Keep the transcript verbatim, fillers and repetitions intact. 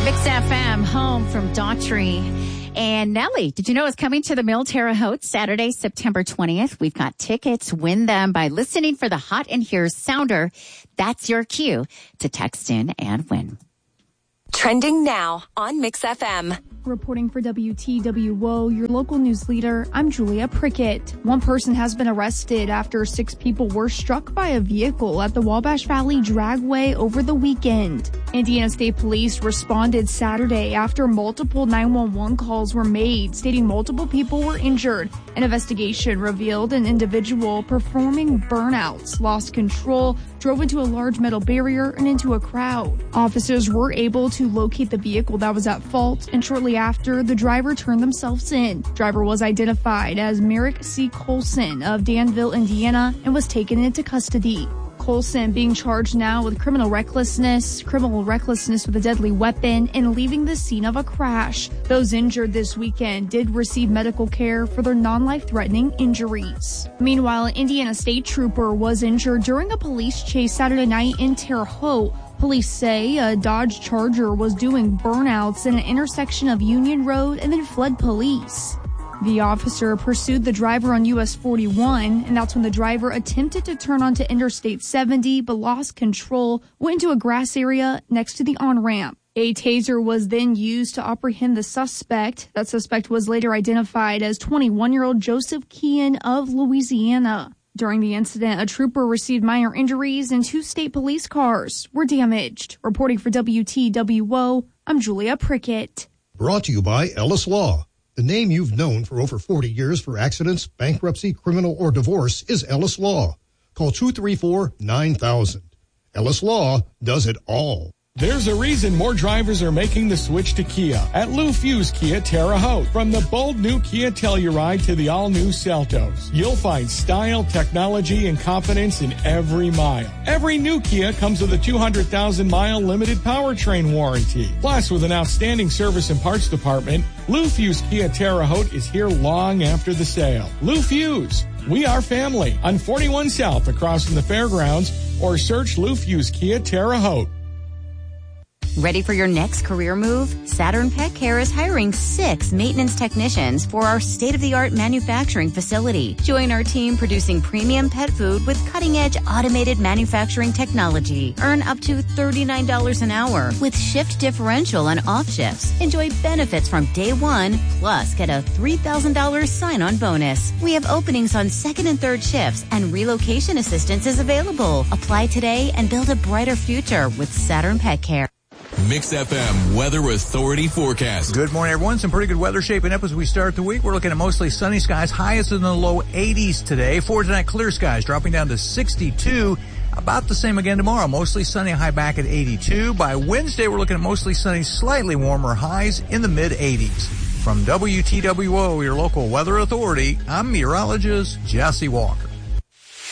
Mix F M, home from Daughtry. And Nelly, did you know it's coming to the Mill Terre Haute Saturday, September twentieth? We've got tickets. Win them by listening for the Hot in Here sounder. That's your cue to text in and win. Trending now on Mix F M. Reporting for W T W O, your local news leader, I'm Julia Prickett. One person has been arrested after six people were struck by a vehicle at the Wabash Valley Dragway over the weekend. Indiana State Police responded Saturday after multiple nine one one calls were made stating multiple people were injured. An investigation revealed an individual performing burnouts lost control, drove into a large metal barrier and into a crowd. Officers were able to locate the vehicle that was at fault, and shortly after, the driver turned themselves in. Driver was identified as Merrick C. Colson of Danville, Indiana, and was taken into custody. Colson being charged now with criminal recklessness, criminal recklessness with a deadly weapon, and leaving the scene of a crash. Those injured this weekend did receive medical care for their non-life-threatening injuries. Meanwhile, an Indiana State Trooper was injured during a police chase Saturday night in Terre Haute. Police say a Dodge Charger was doing burnouts in an intersection of Union Road and then fled police. The officer pursued the driver on U S forty-one, and that's when the driver attempted to turn onto Interstate seventy but lost control, went into a grass area next to the on-ramp. A taser was then used to apprehend the suspect. That suspect was later identified as twenty-one-year-old Joseph Kean of Louisiana. During the incident, a trooper received minor injuries and two state police cars were damaged. Reporting for W T W O, I'm Julia Prickett. Brought to you by Ellis Law. The name you've known for over forty years for accidents, bankruptcy, criminal, or divorce is Ellis Law. Call two three four, nine thousand. Ellis Law does it all. There's a reason more drivers are making the switch to Kia at Lou Fusz Kia Terre Haute. From the bold new Kia Telluride to the all-new Seltos, you'll find style, technology, and confidence in every mile. Every new Kia comes with a two hundred thousand mile limited powertrain warranty. Plus, with an outstanding service and parts department, Lou Fusz Kia Terre Haute is here long after the sale. Lou Fusz, we are family on forty-one South across from the fairgrounds, or search Lou Fusz Kia Terre Haute. Ready for your next career move? Saturn Pet Care is hiring six maintenance technicians for our state-of-the-art manufacturing facility. Join our team producing premium pet food with cutting-edge automated manufacturing technology. Earn up to thirty-nine dollars an hour with shift differential on off shifts. Enjoy benefits from day one, plus get a three thousand dollars sign-on bonus. We have openings on second and third shifts, and relocation assistance is available. Apply today and build a brighter future with Saturn Pet Care. Mix F M Weather Authority forecast. Good morning, everyone. Some pretty good weather shaping up as we start the week. We're looking at mostly sunny skies, highest in the low eighties today. For tonight, clear skies dropping down to sixty-two. About the same again tomorrow. Mostly sunny, high back at eighty-two. By Wednesday, we're looking at mostly sunny, slightly warmer highs in the mid eighties. From W T W O, your local weather authority, I'm meteorologist Jesse Walker.